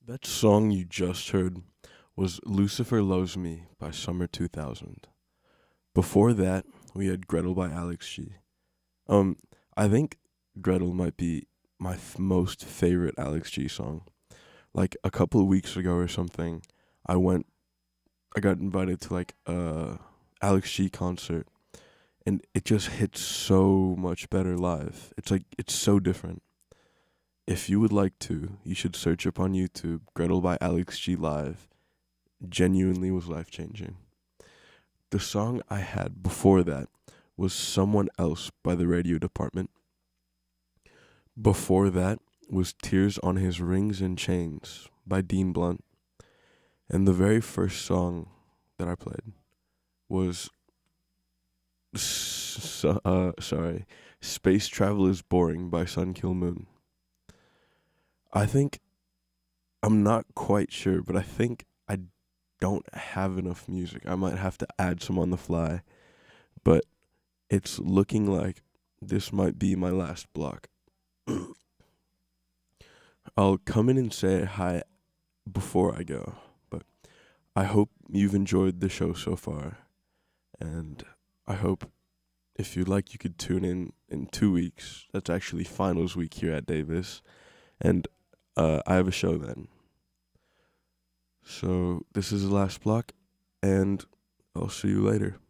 That song you just heard was Lucifer Loves Me by Summer 2000. Before that, we had Gretel by Alex G. Um, I think Gretel might be my most favorite Alex G song. Like a couple of weeks ago or something, I went, I got invited to like a Alex G concert, and it just hits so much better live. It's so different. If you would like to, you should search up on YouTube Gretel by Alex G live. Genuinely was life changing. The song I had before that was Someone Else by the Radio Department. Before that was Tears on His Rings and Chains by Dean Blunt. And the very first song that I played was Space Travel is Boring by Sun Kill Moon. I think I'm not quite sure, but I think I don't have enough music. I might have to add some on the fly, but it's looking like this might be my last block. I'll come in and say hi before I go, but I hope you've enjoyed the show so far, and I hope if you'd like, you could tune in 2 weeks. That's actually finals week here at Davis, and I have a show then. So this is the last block, and I'll see you later.